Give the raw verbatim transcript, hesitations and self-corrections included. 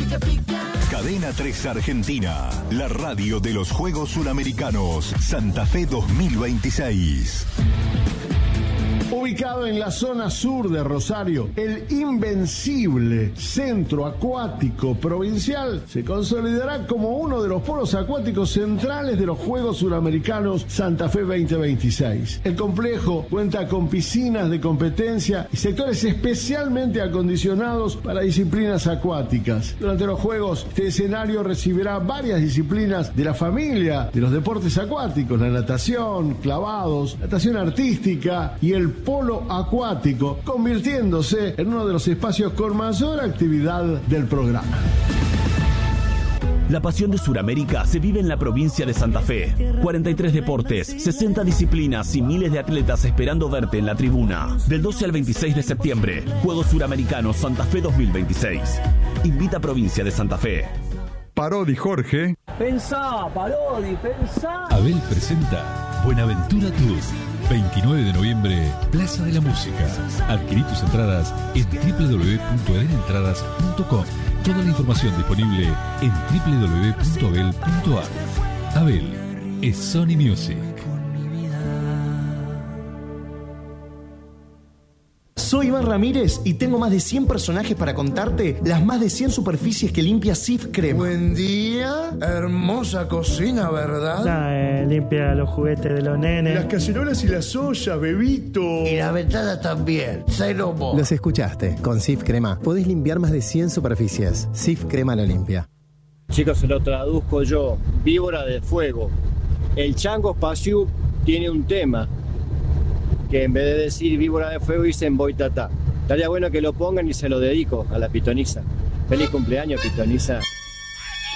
Cadena tres Argentina, la radio de los Juegos Suramericanos Santa Fe dos mil veintiséis. Ubicado en la zona sur de Rosario, el invencible Centro Acuático Provincial se consolidará como uno de los polos acuáticos centrales de los Juegos Suramericanos Santa Fe veinte veintiséis. El complejo cuenta con piscinas de competencia y sectores especialmente acondicionados para disciplinas acuáticas. Durante los Juegos, este escenario recibirá varias disciplinas de la familia de los deportes acuáticos: la natación, clavados, natación artística y el polo acuático, convirtiéndose en uno de los espacios con mayor actividad del programa. La pasión de Suramérica se vive en la provincia de Santa Fe. cuarenta y tres deportes, sesenta disciplinas y miles de atletas esperando verte en la tribuna. Del doce al veintiséis de septiembre, Juegos Suramericanos Santa Fe dos mil veintiséis. Invita a Provincia de Santa Fe. Parodi Jorge. Pensá, Parodi, pensá. Abel presenta Buenaventura Tour. veintinueve de noviembre, Plaza de la Música. Adquirí tus entradas en doble u doble u doble u punto eden entradas punto com. Toda la información disponible en doble u doble u doble u punto abel punto ar. Abel es Sony Music. Soy Iván Ramírez y tengo más de cien personajes para contarte las más de cien superficies que limpia Cif Crema. Buen día, hermosa cocina, ¿verdad? Nah, eh, limpia los juguetes de los nenes. Las cacerolas y las ollas, bebito. Y la ventana también, cero mo. Los escuchaste, con Cif Crema podés limpiar más de cien superficies. Cif Crema lo limpia. Chicos, se lo traduzco yo. Víbora de fuego. El Chango Spasiuk tiene un tema que en vez de decir víbora de fuego dicen boitatá. Estaría bueno que lo pongan y se lo dedico a la pitonisa. Feliz cumpleaños, pitonisa.